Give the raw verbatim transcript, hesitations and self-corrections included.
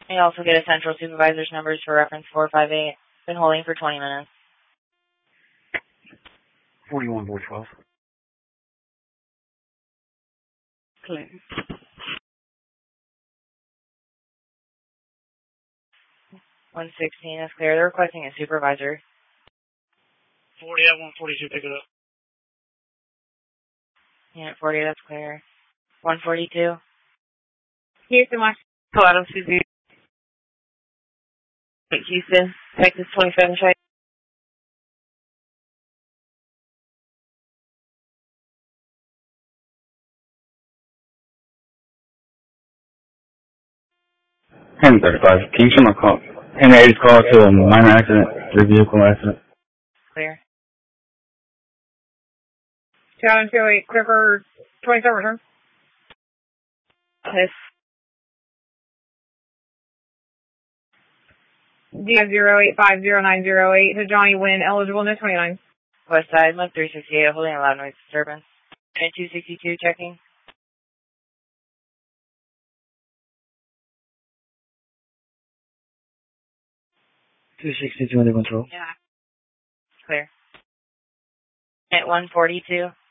May also get a central supervisor's numbers for reference four five eight. Been holding for twenty minutes. forty-one, four twelve. Clear. one sixteen is clear. They're requesting a supervisor. forty at one forty-two, pick it up. Unit forty, that's clear. one forty-two. Houston, Washington. Colorado, Susie. Houston, Texas twenty-seven, check. ten thirty-five. Can you show my call? ten eighty call to a minor accident, the vehicle accident. Clear. Challenge two oh eight, clear for twenty-seven, return. Yes. D zero eight five zero nine zero eight to Johnny Wynn, eligible to twenty-nine. West side, Mug three sixty-eight, holding a loud noise disturbance. Unit two sixty-two, checking. two sixty-two under control. Yeah. Clear. Unit one forty-two.